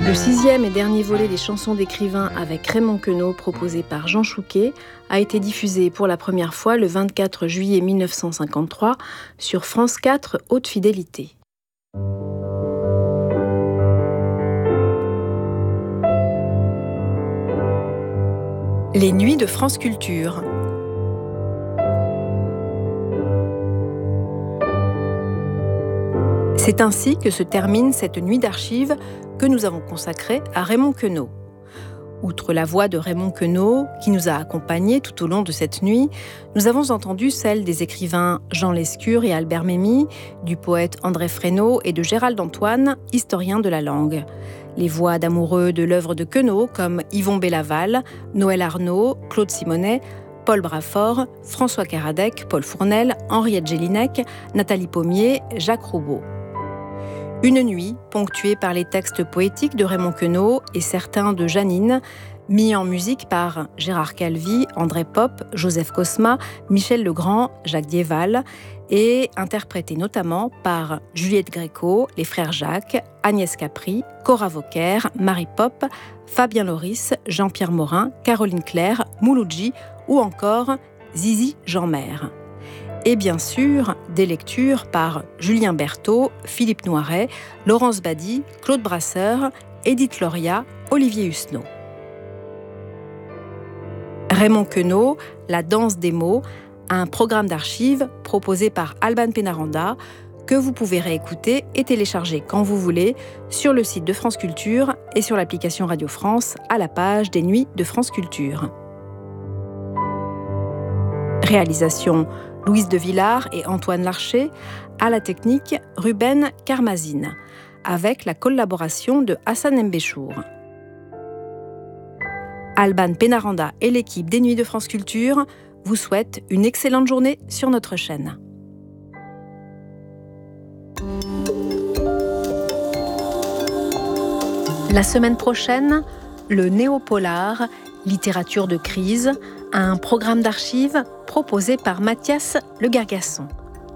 Le 6e et dernier volet des chansons d'écrivains avec Raymond Queneau, proposé par Jean Chouquet, a été diffusé pour la première fois le 24 juillet 1953 sur France 4 Haute Fidélité. Les nuits de France Culture. C'est ainsi que se termine cette nuit d'archives que nous avons consacrée à Raymond Queneau. Outre la voix de Raymond Queneau, qui nous a accompagnés tout au long de cette nuit, nous avons entendu celle des écrivains Jean Lescure et Albert Memmi, du poète André Fresneau et de Gérald Antoine, historien de la langue. Les voix d'amoureux de l'œuvre de Queneau comme Yvon Bellaval, Noël Arnaud, Claude Simonet, Paul Brafort, François Caradec, Paul Fournel, Henriette Gélinec, Nathalie Pommier, Jacques Roubaud. Une nuit ponctuée par les textes poétiques de Raymond Queneau et certains de Janine, mis en musique par Gérard Calvi, André Pop, Joseph Cosma, Michel Legrand, Jacques Dieval, et interprétés notamment par Juliette Gréco, les frères Jacques, Agnès Capri, Cora Vauquer, Marie Pop, Fabien Loris, Jean-Pierre Morin, Caroline Claire, Mouloudji ou encore Zizi Jeanmaire. Et bien sûr, des lectures par Julien Berthaud, Philippe Noiret, Laurence Bady, Claude Brasseur, Édith Loria, Olivier Husneau. Raymond Queneau, La danse des mots, un programme d'archives proposé par Alban Pénaranda que vous pouvez réécouter et télécharger quand vous voulez sur le site de France Culture et sur l'application Radio France à la page des Nuits de France Culture. Réalisation Louise de Villard et Antoine Larcher, à la technique Ruben Karmazine, avec la collaboration de Hassan Mbéchour. Alban Pénaranda et l'équipe des Nuits de France Culture vous souhaitent une excellente journée sur notre chaîne. La semaine prochaine, le Néopolar, littérature de crise, un programme d'archives proposé par Mathias Le Gargasson.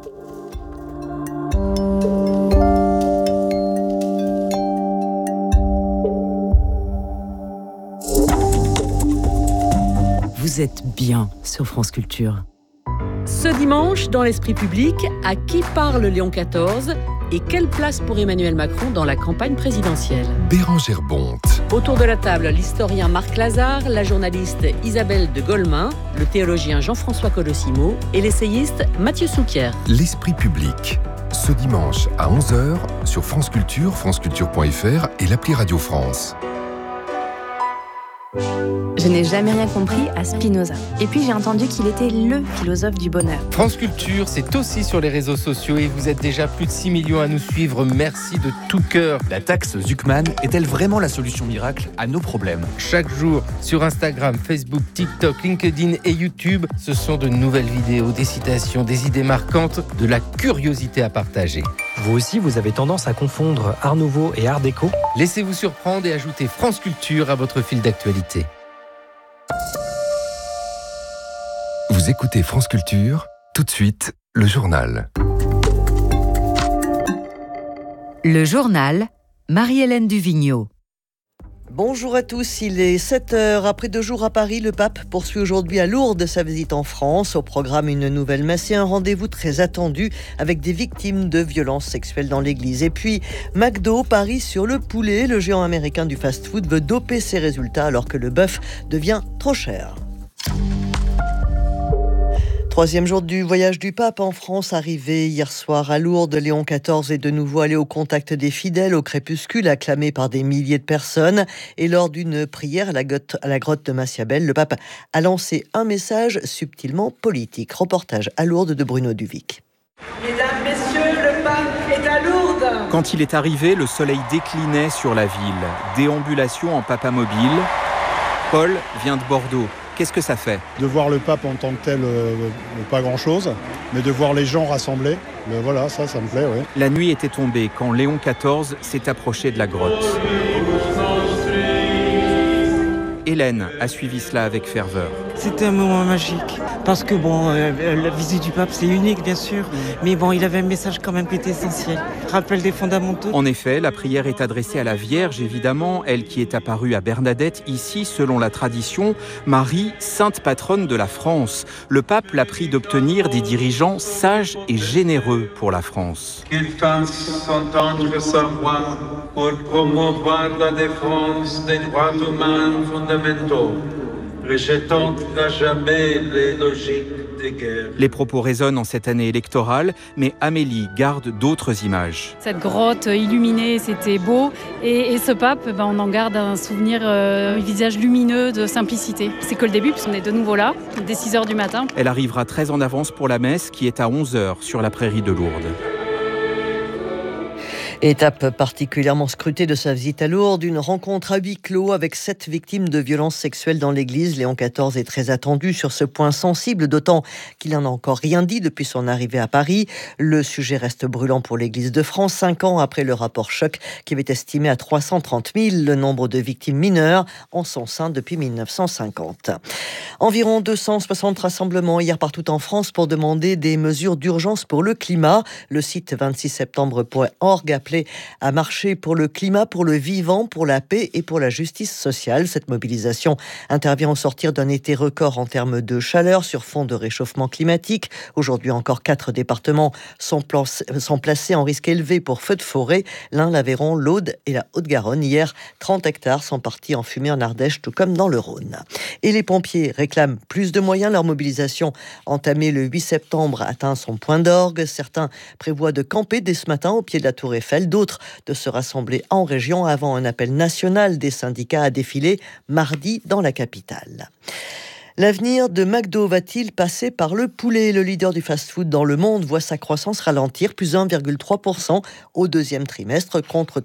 Vous êtes bien sur France Culture. Ce dimanche, dans l'esprit public, à qui parle Léon XIV et quelle place pour Emmanuel Macron dans la campagne présidentielle? Bérangère Bonte. Autour de la table, l'historien Marc Lazare, la journaliste Isabelle de Golemin, le théologien Jean-François Colosimo et l'essayiste Mathieu Souquier. L'esprit public. Ce dimanche à 11h sur France Culture, franceculture.fr et l'appli Radio France. Je n'ai jamais rien compris à Spinoza. Et puis j'ai entendu qu'il était le philosophe du bonheur. France Culture, c'est aussi sur les réseaux sociaux et vous êtes déjà plus de 6 millions à nous suivre. Merci de tout cœur. La taxe Zuckman est-elle vraiment la solution miracle à nos problèmes? Chaque jour, sur Instagram, Facebook, TikTok, LinkedIn et YouTube, ce sont de nouvelles vidéos, des citations, des idées marquantes, de la curiosité à partager. Vous aussi, vous avez tendance à confondre Art Nouveau et Art Déco? Laissez-vous surprendre et ajoutez France Culture à votre fil d'actualité. Vous écoutez France Culture, tout de suite, le journal. Le journal, Marie-Hélène Duvigneau. Bonjour à tous, il est 7h. Après 2 jours à Paris, le pape poursuit aujourd'hui à Lourdes sa visite en France. Au programme, une nouvelle messe et un rendez-vous très attendu avec des victimes de violences sexuelles dans l'église. Et puis, McDo parie sur le poulet. Le géant américain du fast-food veut doper ses résultats alors que le bœuf devient trop cher. 3e jour du voyage du pape en France, arrivé hier soir à Lourdes. Léon XIV est de nouveau allé au contact des fidèles au crépuscule, acclamé par des milliers de personnes. Et lors d'une prière à la grotte de Massiabel, le pape a lancé un message subtilement politique. Reportage à Lourdes de Bruno Duvic. Mesdames, messieurs, le pape est à Lourdes. Quand il est arrivé, le soleil déclinait sur la ville. Déambulation en papamobile. Paul vient de Bordeaux. Qu'est-ce que ça fait? De voir le pape en tant que tel, pas grand-chose, mais de voir les gens rassemblés, voilà, ça me plaît, oui. La nuit était tombée quand Léon XIV s'est approché de la grotte. Hélène a suivi cela avec ferveur. c'était un moment magique. Parce que la visite du pape, c'est unique, bien sûr. Mais il avait un message quand même qui était essentiel. Rappel des fondamentaux. En effet, la prière est adressée à la Vierge, évidemment, elle qui est apparue à Bernadette, ici, selon la tradition, Marie, sainte patronne de la France. Le pape l'a prie d'obtenir des dirigeants sages et généreux pour la France. Qu'il fasse entendre sa voix pour promouvoir la défense des droits humains fondamentaux, rejetant à jamais les logiques des guerres. Les propos résonnent en cette année électorale, mais Amélie garde d'autres images. Cette grotte illuminée, c'était beau. Et ce pape, on en garde un souvenir, un visage lumineux de simplicité. C'est que le début, puisqu'on est de nouveau là, dès 6h du matin. Elle arrivera très en avance pour la messe, qui est à 11h sur la prairie de Lourdes. Étape particulièrement scrutée de sa visite à Lourdes, une rencontre à huis clos avec 7 victimes de violences sexuelles dans l'église. Léon XIV est très attendu sur ce point sensible, d'autant qu'il n'en a encore rien dit depuis son arrivée à Paris. Le sujet reste brûlant pour l'église de France, 5 ans après le rapport choc qui avait estimé à 330 000 le nombre de victimes mineures en son sein depuis 1950. Environ 260 rassemblements hier partout en France pour demander des mesures d'urgence pour le climat. Le site 26septembre.org appelé à marcher pour le climat, pour le vivant, pour la paix et pour la justice sociale. Cette mobilisation intervient au sortir d'un été record en termes de chaleur sur fond de réchauffement climatique. Aujourd'hui encore, 4 départements sont placés en risque élevé pour feux de forêt. L'Ain, l'Aveyron, l'Aude et la Haute-Garonne. Hier, 30 hectares sont partis en fumée en Ardèche, tout comme dans le Rhône. Et les pompiers réclament plus de moyens. Leur mobilisation entamée le 8 septembre atteint son point d'orgue. Certains prévoient de camper dès ce matin au pied de la Tour Eiffel. D'autres de se rassembler en région avant un appel national des syndicats à défiler mardi dans la capitale. L'avenir de McDo va-t-il passer par le poulet ? Le leader du fast-food dans le monde voit sa croissance ralentir, plus 1,3% au deuxième trimestre contre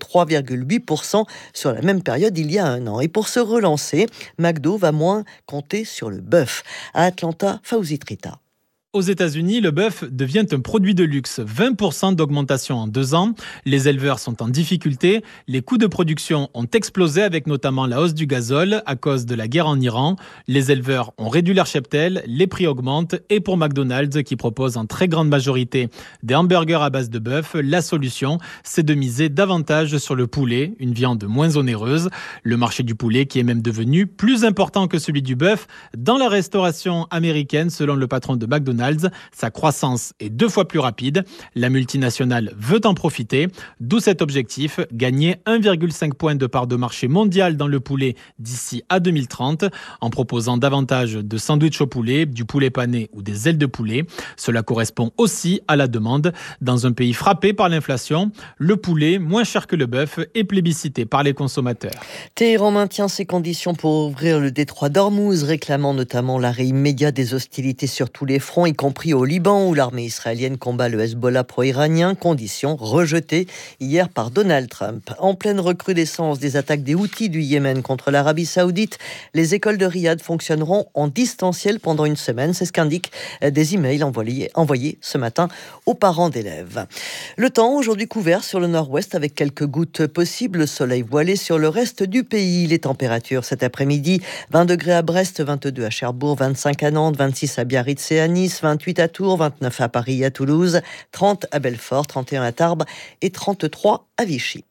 3,8% sur la même période il y a un an. Et pour se relancer, McDo va moins compter sur le bœuf. À Atlanta, Fawzi Trita. Aux États-Unis, le bœuf devient un produit de luxe. 20% d'augmentation en 2 ans. Les éleveurs sont en difficulté. Les coûts de production ont explosé avec notamment la hausse du gazole à cause de la guerre en Iran. Les éleveurs ont réduit leur cheptel, les prix augmentent. Et pour McDonald's, qui propose en très grande majorité des hamburgers à base de bœuf, la solution, c'est de miser davantage sur le poulet, une viande moins onéreuse. Le marché du poulet qui est même devenu plus important que celui du bœuf dans la restauration américaine, selon le patron de McDonald's. Sa croissance est 2 fois plus rapide. La multinationale veut en profiter, d'où cet objectif, gagner 1,5 point de part de marché mondial dans le poulet d'ici à 2030, en proposant davantage de sandwichs au poulet, du poulet pané ou des ailes de poulet. Cela correspond aussi à la demande. Dans un pays frappé par l'inflation, le poulet, moins cher que le bœuf, est plébiscité par les consommateurs. Téhéran maintient ses conditions pour ouvrir le détroit d'Ormuz, réclamant notamment l'arrêt immédiat des hostilités sur tous les fronts, y compris au Liban, où l'armée israélienne combat le Hezbollah pro-iranien, condition rejetée hier par Donald Trump. En pleine recrudescence des attaques des Houthis du Yémen contre l'Arabie Saoudite, les écoles de Riyad fonctionneront en distanciel pendant une semaine. C'est ce qu'indiquent des emails envoyés ce matin aux parents d'élèves. Le temps aujourd'hui couvert sur le nord-ouest avec quelques gouttes possibles, le soleil voilé sur le reste du pays. Les températures cet après-midi, 20 degrés à Brest, 22 à Cherbourg, 25 à Nantes, 26 à Biarritz et à Nice, 28 à Tours, 29 à Paris et à Toulouse, 30 à Belfort, 31 à Tarbes et 33 à Vichy.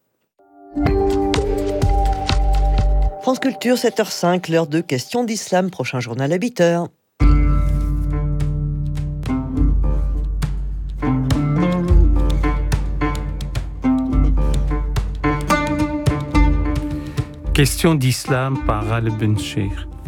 France Culture, 7h05, l'heure de questions d'islam. Prochain journal à 8h. Question d'islam par Al Benchir.